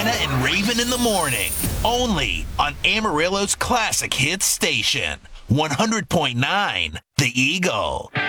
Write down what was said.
Dinah and Raven in the morning. Only on Amarillo's Classic Hits Station. 100.9 The Eagle.